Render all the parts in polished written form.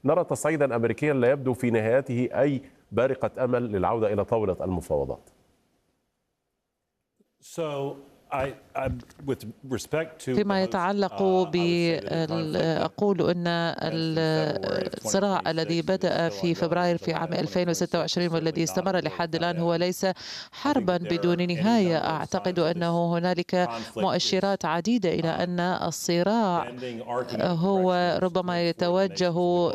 نرى تصعيدا أمريكيا لا يبدو في نهايته أي بارقة أمل للعودة إلى طاولة المفاوضات. فيما يتعلق أقول أن الصراع الذي بدأ في فبراير في عام 2026 والذي استمر لحد الآن هو ليس حربا بدون نهاية. أعتقد أنه هنالك مؤشرات عديدة إلى أن الصراع هو ربما يتوجه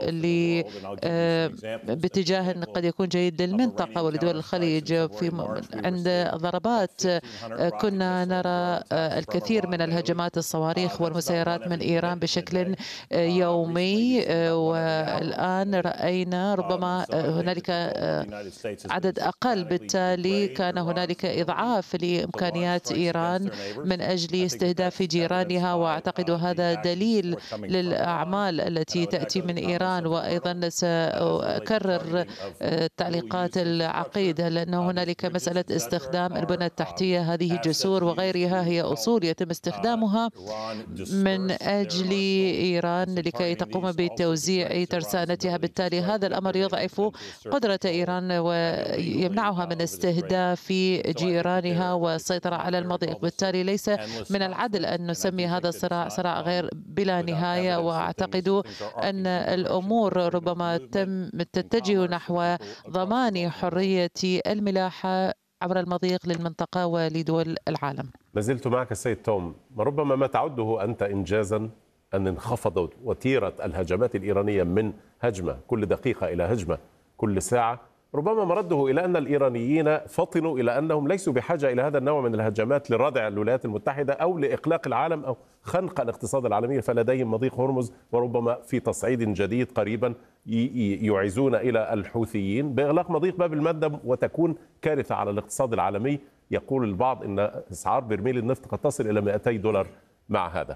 باتجاه قد يكون جيد للمنطقة ولدول الخليج. عند ضربات كنا نرى الكثير من الهجمات الصواريخ والمسيرات من إيران بشكل يومي، والآن رأينا ربما هنالك عدد أقل، بالتالي كان هنالك إضعاف لإمكانيات إيران من أجل استهداف جيرانها، وأعتقد هذا دليل للأعمال التي تأتي من إيران. وأيضا سأكرر تعليقات العقيد، لأن هنالك مسألة استخدام البنى التحتية، هذه جسور وغيرها هي أصول يتم استخدامها من أجل إيران لكي تقوم بتوزيع ترسانتها. بالتالي هذا الأمر يضعف قدرة إيران ويمنعها من استهداف جيرانها والسيطرة على المضيق. بالتالي ليس من العدل أن نسمي هذا الصراع صراع غير بلا نهاية، وأعتقد أن الأمور ربما تتجه نحو ضمان حرية الملاحة عبر المضيق للمنطقة ولدول العالم. ما زلت معك السيد توم. ربما ما تعده أنت إنجازا أن انخفضت وتيرة الهجمات الإيرانية من هجمة كل دقيقة إلى هجمة كل ساعة، ربما مرده إلى أن الإيرانيين فطنوا إلى أنهم ليسوا بحاجة إلى هذا النوع من الهجمات لردع الولايات المتحدة أو لإقلاق العالم أو خنق الاقتصاد العالمي، فلديهم مضيق هرمز، وربما في تصعيد جديد قريبا يعيزون إلى الحوثيين بإغلاق مضيق باب المندب، وتكون كارثة على الاقتصاد العالمي. يقول البعض أن أسعار برميل النفط قد تصل إلى $200 مع هذا.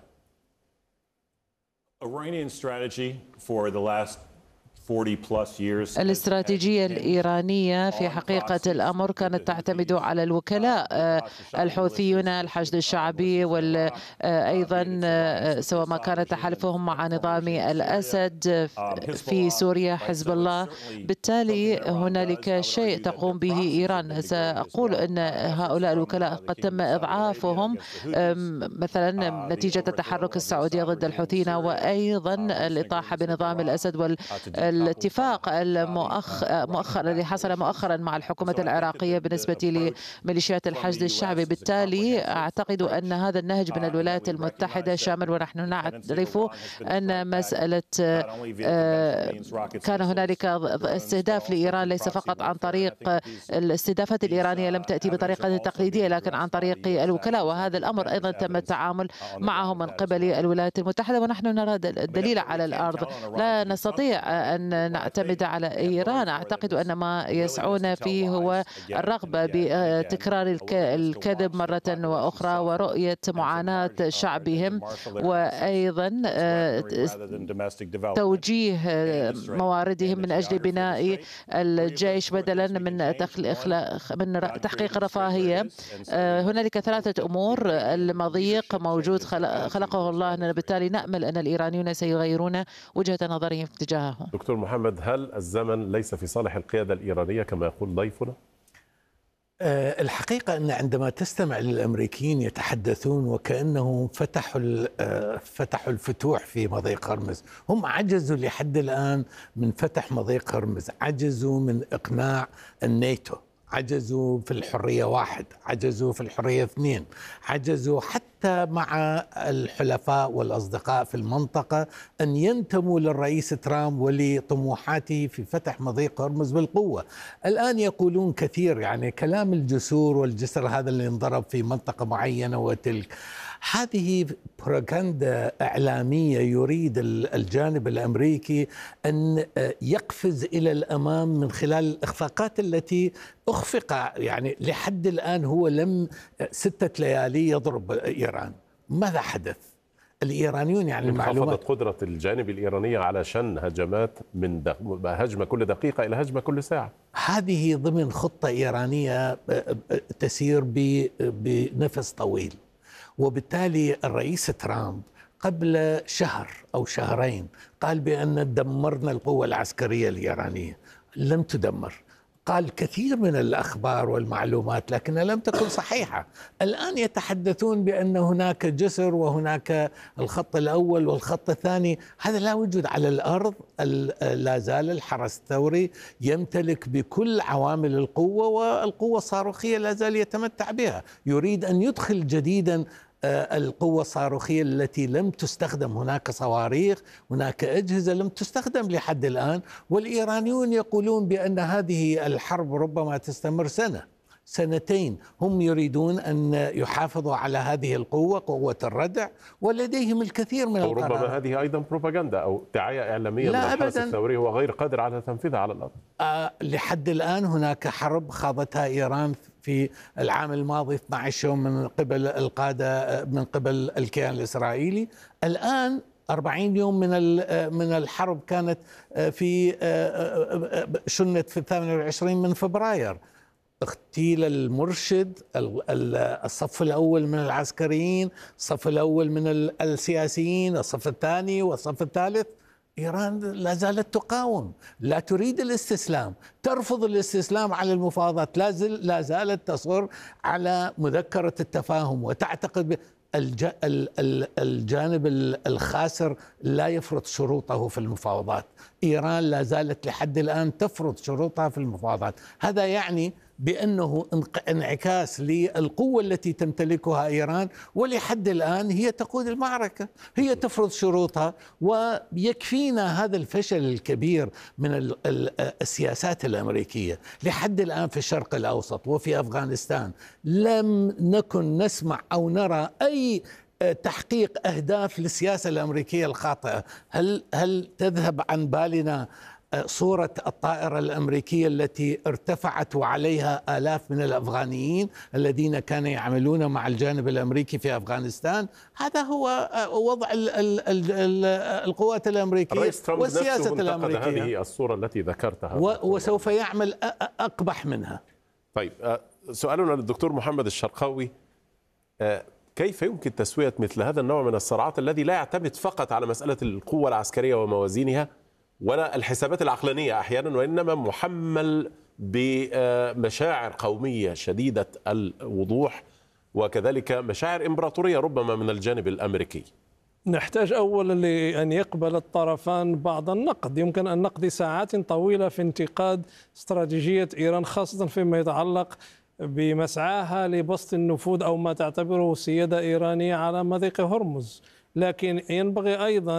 الاستراتيجية الإيرانية في حقيقة الأمر كانت تعتمد على الوكلاء الحوثيون، الحشد الشعبي، وأيضا سواء ما كان تحالفهم مع نظام الأسد في سوريا حزب الله. بالتالي هنالك شيء تقوم به إيران. سأقول أن هؤلاء الوكلاء قد تم إضعافهم مثلا نتيجة تحرك السعودية ضد الحوثيين، وأيضا الإطاحة بنظام الأسد والاتفاق المؤخر الذي حصل مؤخرا مع الحكومة العراقية بالنسبة لميليشيات الحشد الشعبي. بالتالي أعتقد أن هذا النهج من الولايات المتحدة شامل، ونحن نعرف أن مسألة كان هنالك استهداف لإيران ليس فقط عن طريق الاستهدافات الإيرانية، لم تأتي بطريقة تقليدية لكن عن طريق الوكلاء، وهذا الأمر أيضا تم التعامل معه من قبل الولايات المتحدة، ونحن نرى الدليل على الأرض. لا نستطيع أن نعتمد على إيران. أعتقد أن ما يسعون فيه هو الرغبة بتكرار الكذب مرة وأخرى ورؤية معاناة شعبهم، وأيضا توجيه مواردهم من أجل بناء الجيش بدلا من تحقيق رفاهية. هنالك ثلاثة أمور: المضيق موجود خلقه الله، بالتالي نأمل أن الإيرانيون سيغيرون وجهة نظرهم تجاهه. دكتور محمد، هل الزمن ليس في صالح القيادة الإيرانية كما يقول ضيفنا؟ الحقيقة أن عندما تستمع للأمريكيين يتحدثون وكأنهم فتحوا الفتوح في مضيق هرمز. هم عجزوا لحد الآن من فتح مضيق هرمز، عجزوا من إقناع الناتو، عجزوا في الحرية 1، عجزوا في الحرية 2، عجزوا حتى مع الحلفاء والأصدقاء في المنطقة أن ينتموا للرئيس ترامب ولطموحاته في فتح مضيق هرمز بالقوة. الآن يقولون كثير، يعني كلام الجسور والجسر هذا اللي انضرب في منطقة معينة وتلك، هذه بروباغندا إعلامية يريد الجانب الأمريكي أن يقفز إلى الأمام من خلال الإخفاقات التي أخفق. يعني لحد الآن هو لم 6 ليالي يضرب إيران. ماذا حدث؟ الإيرانيون يعني انخفضت قدرة الجانب الإيراني على شن هجمات من هجمة كل دقيقة إلى هجمة كل ساعة. هذه ضمن خطة إيرانية تسير بنفس طويل، وبالتالي الرئيس ترامب قبل شهر أو شهرين قال بأن دمرنا القوة العسكرية الإيرانية. لم تدمر. قال كثير من الأخبار والمعلومات لكنها لم تكن صحيحة. الآن يتحدثون بأن هناك جسر وهناك الخط الأول والخط الثاني. هذا لا وجود على الأرض. لا زال الحرس الثوري يمتلك بكل عوامل القوة، والقوة الصاروخية لا زال يتمتع بها. يريد أن يدخل جديدا القوة الصاروخية التي لم تستخدم. هناك صواريخ، هناك أجهزة لم تستخدم لحد الآن، والإيرانيون يقولون بأن هذه الحرب ربما تستمر سنة سنتين. هم يريدون أن يحافظوا على هذه القوة، قوة الردع، ولديهم الكثير من القرارات. ربما هذه أيضا بروباغندا أو دعاية إعلامية من الحرس الثوري هو غير قادر على تنفيذها على الأرض. لحد الآن هناك حرب خاضتها إيران في العام الماضي 12 يوم من قبل القادة، من قبل الكيان الإسرائيلي. الآن 40 يوم من الحرب كانت في شنت في 28 من فبراير. اغتيل المرشد، الصف الأول من العسكريين، الصف الأول من السياسيين، الصف الثاني والصف الثالث. إيران لا زالت تقاوم، لا تريد الاستسلام، ترفض الاستسلام على المفاوضات، لا زالت تصر على مذكرة التفاهم، وتعتقد الجانب الخاسر لا يفرض شروطه في المفاوضات. إيران لا زالت لحد الآن تفرض شروطها في المفاوضات. هذا يعني بأنه انعكاس للقوة التي تمتلكها إيران، ولحد الآن هي تقود المعركة، هي تفرض شروطها. ويكفينا هذا الفشل الكبير من السياسات الأمريكية. لحد الآن في الشرق الأوسط وفي أفغانستان لم نكن نسمع أو نرى أي تحقيق أهداف للسياسة الأمريكية الخاطئة. هل تذهب عن بالنا صورة الطائرة الأمريكية التي ارتفعت وعليها آلاف من الأفغانيين الذين كانوا يعملون مع الجانب الأمريكي في أفغانستان؟ هذا هو وضع القوات الأمريكية والسياسة الأمريكية. هذه الصورة التي ذكرتها وسوف يعمل أقبح منها. طيب، سؤالنا للدكتور محمد الشرقاوي: كيف يمكن تسوية مثل هذا النوع من الصراعات الذي لا يعتمد فقط على مسألة القوة العسكرية وموازينها ولا الحسابات العقلانية أحيانا، وإنما محمل بمشاعر قومية شديدة الوضوح، وكذلك مشاعر إمبراطورية ربما من الجانب الأمريكي؟ نحتاج أولا لأن يقبل الطرفان بعض النقد. يمكن أن نقضي ساعات طويلة في انتقاد استراتيجية إيران، خاصة فيما يتعلق بمسعاها لبسط النفوذ أو ما تعتبره سيادة إيرانية على مضيق هرمز. لكن ينبغي أيضا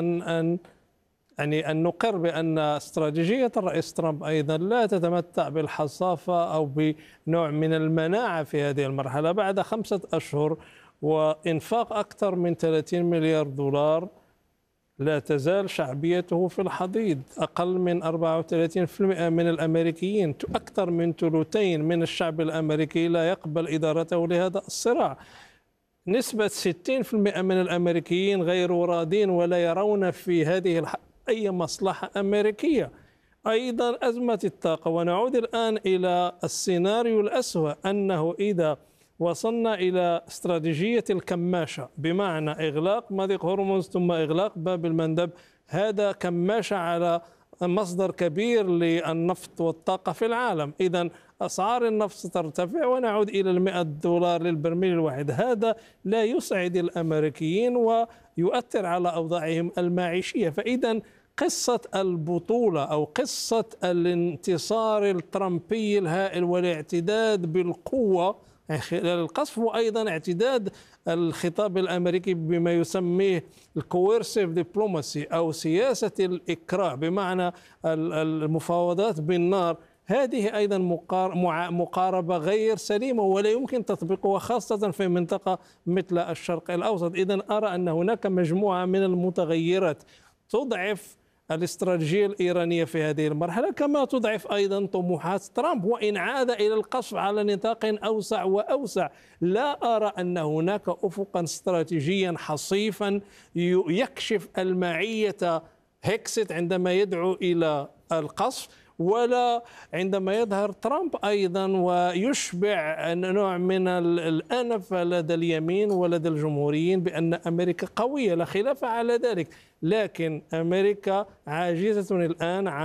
أن نقر بأن استراتيجية الرئيس ترامب أيضا لا تتمتع بالحصافة أو بنوع من المناعة في هذه المرحلة. بعد 5 أشهر وإنفاق أكثر من 30 مليار دولار لا تزال شعبيته في الحضيض. أقل من 34% من الأمريكيين، أكثر من ثلثين من الشعب الأمريكي لا يقبل إدارته لهذا الصراع. نسبة 60% من الأمريكيين غير راضين ولا يرون في هذه أي مصلحة أمريكية. أيضا أزمة الطاقة، ونعود الآن إلى السيناريو الأسوأ، أنه إذا وصلنا إلى استراتيجية الكماشة، بمعنى إغلاق مضيق هرمز ثم إغلاق باب المندب، هذا كماشة على مصدر كبير للنفط والطاقة في العالم. إذن أسعار النفط ترتفع ونعود إلى $100 للبرميل الواحد. هذا لا يسعد الأمريكيين ويؤثر على أوضاعهم المعيشية. فإذا قصة البطولة أو قصة الانتصار الترامبي الهائل والاعتداد بالقوة خلال القصف، وأيضا اعتداد الخطاب الأمريكي بما يسميه الكويرسيف ديبلوماسي أو سياسة الإكراه، بمعنى المفاوضات بالنار، هذه أيضا مقاربة غير سليمة ولا يمكن تطبيقها خاصة في منطقة مثل الشرق الأوسط. إذن أرى أن هناك مجموعة من المتغيرات تضعف الاستراتيجية الإيرانية في هذه المرحلة، كما تضعف أيضا طموحات ترامب، وإن عاد إلى القصف على نطاق أوسع وأوسع. لا أرى أن هناك أفقا استراتيجيا حصيفا يكشف المعية هيكسيت عندما يدعو إلى القصف، ولا عندما يظهر ترامب أيضا ويشبع نوع من الأنف لدى اليمين ولدى الجمهوريين بأن أمريكا قوية، لا خلاف على ذلك، لكن أمريكا عاجزة الآن